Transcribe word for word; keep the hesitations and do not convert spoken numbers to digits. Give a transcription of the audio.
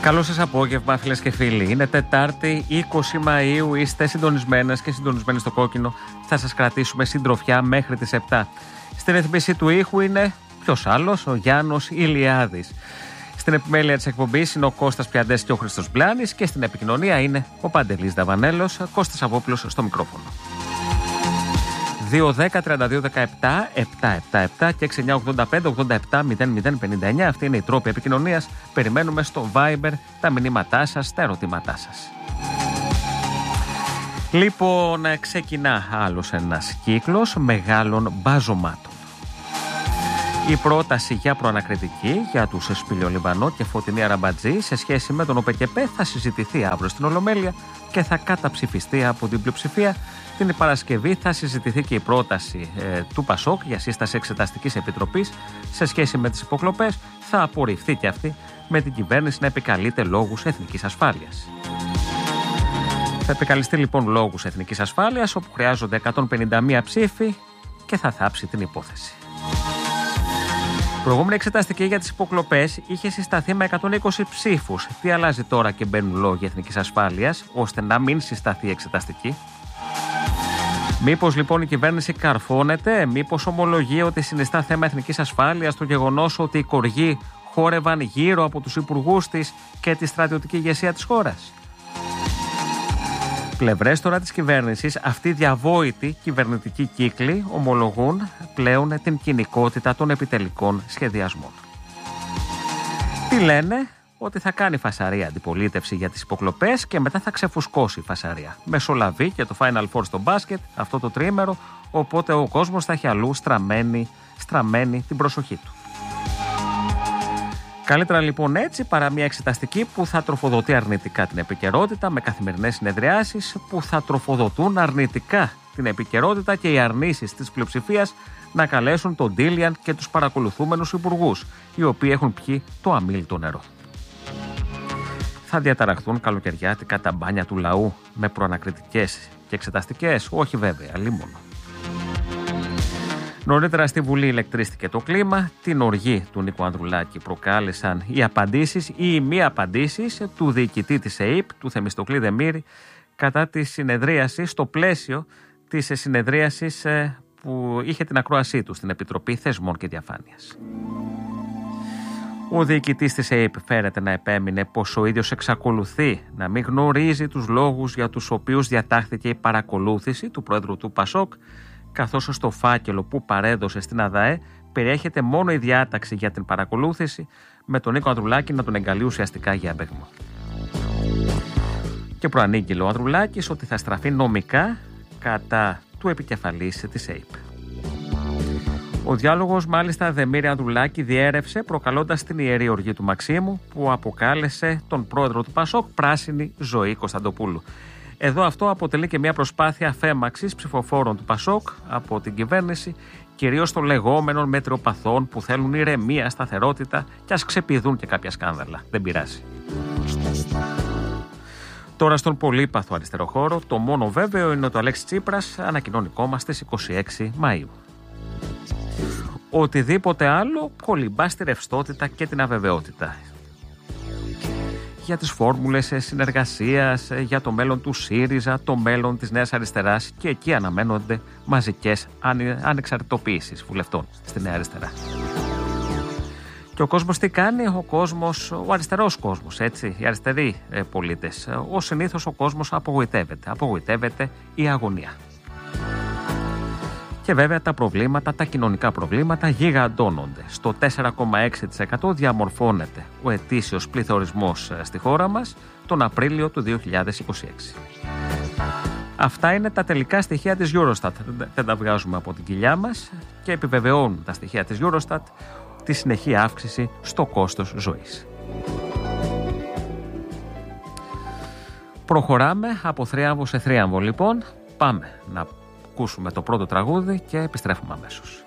Καλό σας απόγευμα, φίλες και φίλοι. Είναι Τετάρτη, είκοσι Μαΐου. Είστε συντονισμένες και συντονισμένοι στο κόκκινο. Θα σας κρατήσουμε συντροφιά μέχρι τις επτά. Στην ρυθμίση του ήχου είναι ποιος άλλος, ο Γιάννος Ηλιάδης. Στην επιμέλεια της εκπομπής είναι ο Κώστας Πιαντές και ο Χρήστος Μπλάνης. Και στην επικοινωνία είναι ο Παντελής Δαβανέλος, Κώστας Αβόπουλος στο μικρόφωνο. δύο δέκα τριάντα δύο δεκαεπτά επτακόσια εβδομήντα επτά και έξι εννιά ογδόντα πέντε ογδόντα επτά μηδέν μηδέν πενήντα εννιά. Αυτή είναι η τρόπη επικοινωνίας. Περιμένουμε στο Viber τα μηνύματά σας, τα ερωτήματά σας. Λοιπόν, ξεκινά άλλος ένας κύκλος μεγάλων μπαζωμάτων. Η πρόταση για προανακριτική για τους Σπηλιολιβανό και Φωτεινή Αραμπατζή σε σχέση με τον ΟΠΕΚΕΠΕ θα συζητηθεί αύριο στην Ολομέλεια και θα καταψηφιστεί από την πλειοψηφία. Την Παρασκευή θα συζητηθεί και η πρόταση ε, του Πασόκ για σύσταση εξεταστικής επιτροπής σε σχέση με τις υποκλοπές. Θα απορριφθεί και αυτή με την κυβέρνηση να επικαλείται λόγους εθνικής ασφάλειας. Θα επικαλεστεί λοιπόν λόγους εθνικής ασφάλειας, όπου χρειάζονται εκατόν πενήντα μία ψήφοι και θα θάψει την υπόθεση. Η προηγούμενη εξεταστική για τις υποκλοπές είχε συσταθεί με εκατόν είκοσι ψήφους. Τι αλλάζει τώρα και μπαίνουν λόγοι εθνικής ασφάλειας, ώστε να μην συσταθεί εξεταστική? Μήπως λοιπόν η κυβέρνηση καρφώνεται, μήπως ομολογεί ότι συνιστά θέμα εθνικής ασφάλειας το γεγονός ότι οι κοργοί χόρευαν γύρω από τους υπουργούς της και τη στρατιωτική ηγεσία της χώρας? Πλευρές τώρα της κυβέρνησης, αυτοί οι διαβόητοι κυβερνητικοί κύκλοι ομολογούν πλέον την κοινικότητα των επιτελικών σχεδιασμών. Τι λένε? Ότι θα κάνει φασαρία αντιπολίτευση για τις υποκλοπές και μετά θα ξεφουσκώσει η φασαρία. Μεσολαβεί και το Final Four στο μπάσκετ αυτό το τριήμερο, οπότε ο κόσμος θα έχει αλλού στραμμένη, στραμμένη την προσοχή του. Καλύτερα λοιπόν έτσι παρά μια εξεταστική που θα τροφοδοτεί αρνητικά την επικαιρότητα με καθημερινές συνεδριάσεις που θα τροφοδοτούν αρνητικά την επικαιρότητα και οι αρνήσεις της πλειοψηφίας να καλέσουν τον Ντίλιαν και τους παρακολουθούμενους υπουργούς, οι οποίοι έχουν πιει το αμίλητο νερό. Θα διαταραχθούν καλοκαιριάτικα τα μπάνια του λαού με προανακριτικές και εξεταστικές? Όχι βέβαια, αλλήμονο. Νωρίτερα στη Βουλή ηλεκτρίστηκε το κλίμα. Την οργή του Νίκου Ανδρουλάκη προκάλεσαν οι απαντήσεις ή οι μη απαντήσεις του διοικητή της ΕΥΠ, του Θεμιστοκλή Δεμήρη, κατά τη συνεδρίαση, στο πλαίσιο της συνεδρίασης που είχε την ακρόασή του στην Επιτροπή Θεσμών και Διαφάνειας. Ο διοικητής της ΕΥΠ φέρεται να επέμεινε πως ο ίδιος εξακολουθεί να μην γνωρίζει τους λόγους για τους οποίους διατάχθηκε η παρακολούθηση του πρόεδρου του Πασόκ, καθώς στο φάκελο που παρέδωσε στην ΑΔΑΕ περιέχεται μόνο η διάταξη για την παρακολούθηση, με τον Νίκο Ανδρουλάκη να τον εγκαλεί ουσιαστικά για έμπεγμα. Και προανήγγειλε ο Ανδρουλάκης ότι θα στραφεί νομικά κατά του επικεφαλής της ΕΥΠ. Ο διάλογος μάλιστα Δεμήρη Ανδρουλάκη διέρευσε προκαλώντας την ιερή οργή του Μαξίμου, που αποκάλεσε τον πρόεδρο του Πασόκ πράσινη ζωή Κωνσταντοπούλου. Εδώ αυτό αποτελεί και μια προσπάθεια αφέμαξης ψηφοφόρων του Πασόκ από την κυβέρνηση, κυρίως των λεγόμενων μετριοπαθών που θέλουν ηρεμία, σταθερότητα και ας ξεπηδούν και κάποια σκάνδαλα. Δεν πειράζει. Τώρα στον πολύπαθο αριστερό χώρο, το μόνο βέβαιο είναι ότι ο Αλέξης Τσίπρας ανακοινώνει κόμμα στις είκοσι έξι Μαΐου. Οτιδήποτε άλλο κολυμπά στη ρευστότητα και την αβεβαιότητα. Για τις φόρμουλες συνεργασίας, για το μέλλον του ΣΥΡΙΖΑ, το μέλλον της Νέας Αριστεράς, και εκεί αναμένονται μαζικές ανεξαρτητοποίησεις βουλευτών στη Νέα Αριστερά. Και ο κόσμος τι κάνει? Ο κόσμος, ο αριστερός κόσμος, έτσι, οι αριστεροί ε, πολίτες, ως συνήθως ο κόσμος απογοητεύεται, απογοητεύεται η αγωνία. Και βέβαια τα προβλήματα, τα κοινωνικά προβλήματα γιγαντώνονται. Στο τέσσερα κόμμα έξι τοις εκατό διαμορφώνεται ο ετήσιος πληθωρισμός στη χώρα μας τον Απρίλιο του δύο χιλιάδες είκοσι έξι. Αυτά είναι τα τελικά στοιχεία της Eurostat. Δεν τα βγάζουμε από την κοιλιά μας και επιβεβαιώνουν τα στοιχεία της Eurostat τη συνεχή αύξηση στο κόστος ζωής. Προχωράμε από θρίαμβο σε θρίαμβο λοιπόν. Πάμε να ακούσουμε το πρώτο τραγούδι και επιστρέφουμε αμέσως.